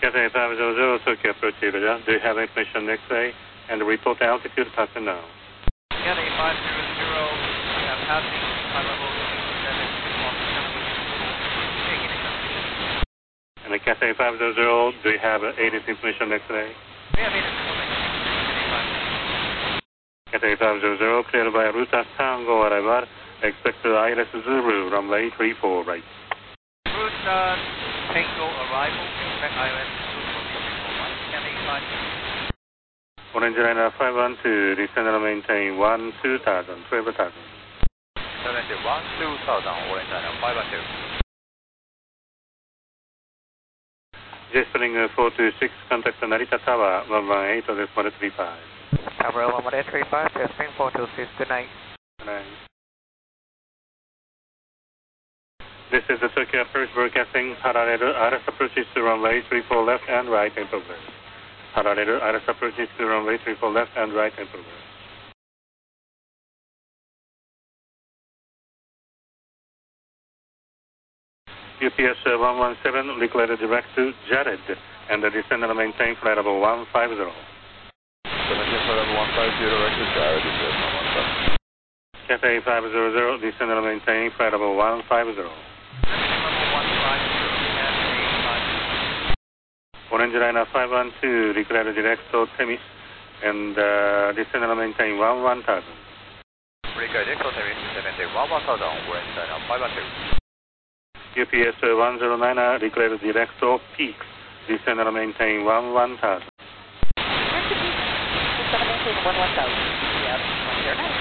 Cathay 500, Tokyo approach Iberia. Do you have information next day? And report altitude pattern now. Cathay 500, we have passing high level 7 And the Cathay 500, do you have ATIS information next day? We have ATIS information. Cathay 500, cleared by Ruta Tango arrival. Expect ILS Zulu, runway 34 right. Ruta Tango arrival, expect ILS Zulu, runway 34 right. Cathay 500. Orange Liner 512, descend and maintain 12000, 12,000. 12000, Orange Liner 512. J-Spring 426, contact Narita Tower 118 decimal 35. Tower 11835, J-Spring 426, good night. Good night. This is the Tokyo approach broadcasting. Parallel ILS approaches to runway 34 left and right in progress. Parallel ILS approaches to runway 34 left and right in progress. UPS 117, declared direct to Jared, and descend and maintain flight level 150. Level 150, direct to Jared, UPS 117. Cathay 500, descend and maintain flight level 150. Orange Liner 512, declared direct to Temis, and descend and maintain 1000. Direct to Temis, maintain 1000, Orange Liner 512. UPS 109, declared direct to Peaks, descend and maintain 11,000. Descend and maintain 11,000. Yes, 109.